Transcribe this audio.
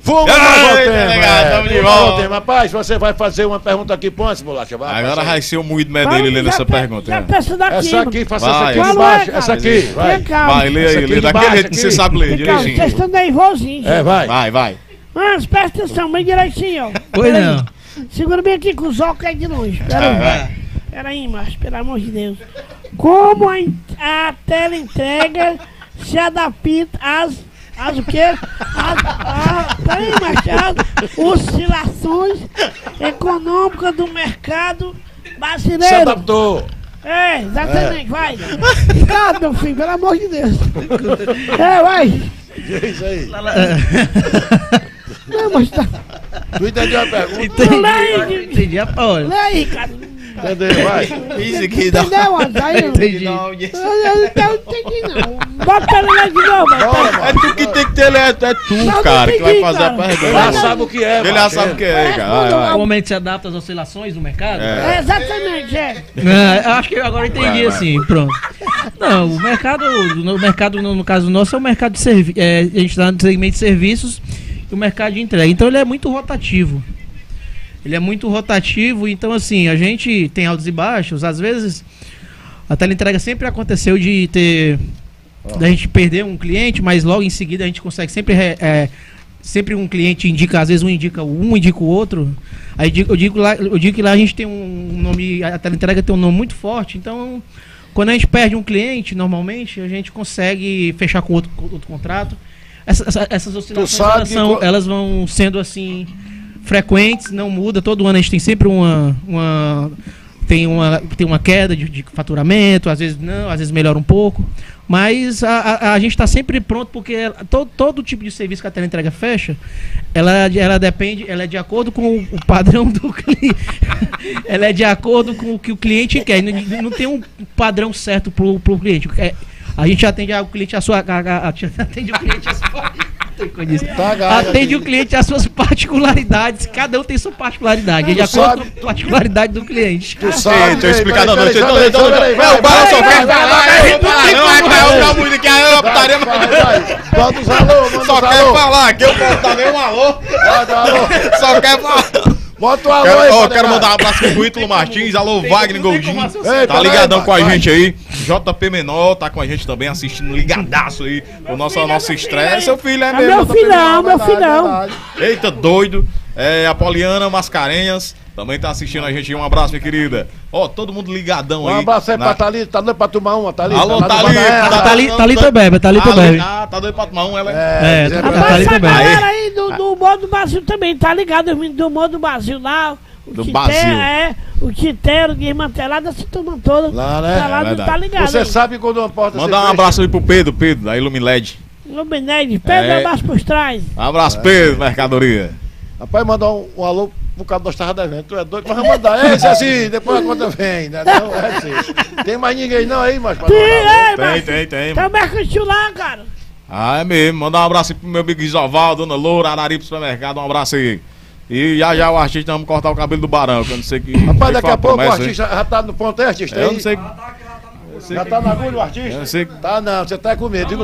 Fuma, nós voltemos. Delegado, tamo de volta. Rapaz, você vai fazer uma pergunta aqui pro antes, bolacha. Vai, agora vai ser o moído medelho lendo essa pergunta. Essa aqui, faça essa aqui Vai. de baixo. Essa aqui, vai. Vai, lê aí, lê daquele jeito que você sabe ler, direitinho. Vocês estão nervosinhos. Vai. Mas presta atenção, bem direitinho, ó. Pois não. Segura bem aqui com os óculos aí de longe. Pera aí, macho, pelo amor de Deus. Como a teleentrega se adapta às o quê? Peraí, macho, as oscilações econômicas do mercado brasileiro. Se adaptou. É, exatamente, vai. Obrigado, meu filho, pelo amor de Deus. Vai. É isso aí. Não, mas tá. Tu entendeu a pergunta? Entendi a Paula. Lê aí, cara. Entendeu, vai. Isso aqui dá. Entendeu, André? Entendi. Eu não entendi, não. Bota ele lá de novo. É tu que tem que ter, é tu, cara, que vai fazer a Ele já pergunta. sabe o que é. Ele já sabe o que é, cara. O momento se adapta às oscilações do mercado? Exatamente, Eu acho que agora eu entendi assim, pronto. Não, o mercado, no caso nosso, é o mercado de serviços. A gente está no segmento de serviços e o mercado de entrega. Então ele é muito rotativo. Então assim, a gente tem altos e baixos. Às vezes, a teleentrega sempre aconteceu da gente perder um cliente, mas logo em seguida a gente consegue sempre um cliente indica, às vezes indica o outro. Aí eu digo que lá a gente tem um nome, a teleentrega tem um nome muito forte, então quando a gente perde um cliente, normalmente a gente consegue fechar com outro contrato. Essas oscilações elas vão sendo assim frequentes, não muda, todo ano a gente tem sempre tem uma queda de faturamento, às vezes não, às vezes melhora um pouco, mas a gente está sempre pronto, porque todo tipo de serviço que a teleentrega fecha, ela é de acordo com o padrão do cliente, ela é de acordo com o que o cliente quer, não tem um padrão certo pro cliente. A gente atende o cliente o cliente às suas particularidades. Cada um tem sua particularidade. De acordo com a particularidade do cliente. Tu sabe. Deixa eu explicar, não. O Barão só quer Bota os alô, só quer falar. Aqui eu posso dar nem um alô. Só quer falar. Bota o alô aí. Quero mandar um abraço pro Ítalo Martins. Alô, Wagner Goldin. Tá ligadão com a gente aí. JP Menor tá com a gente também, assistindo ligadaço aí. O nosso estreia. Seu filho é mesmo. Meu filhão. Eita, doido. A Poliana Mascarenhas também tá assistindo a gente. Um abraço, minha querida. Todo mundo ligadão aí. Um abraço aí pra Thalita. Tá doido pra tomar uma, Thalita? Alô, Thalita bebe. Tá doido pra tomar uma, ela Rapaz, a galera aí do Humor do Brasil também, tá ligado? Do Humor do Brasil lá. O Titero, desmantelado, essa turma toda. Lá, né? Tá ligado. Você sabe quando uma porta Mandar um abraço aí pro Pedro, da Ilumiled. Ilumiled, Pedro, abraço pros trás. Um abraço, Pedro, mercadoria. Rapaz, mandar um alô pro cara nós tava devendo. Tu é doido, mas vamos mandar. Esse assim, depois a conta vem, né? Não, é assim. Tem mais ninguém não aí, mas Tem. Tem o mercantil lá, cara. É mesmo. Mandar um abraço aí pro meu amigo Isoval, Dona Loura, Araripe Supermercado. Um abraço aí. E já o artista, vamos cortar o cabelo do Barão, que eu não sei que. Rapaz, daqui a pouco o artista já tá no ponto, artista? Eu não sei. Já tá na agulha o artista? Eu não sei. Tá não, você tá com medo, digo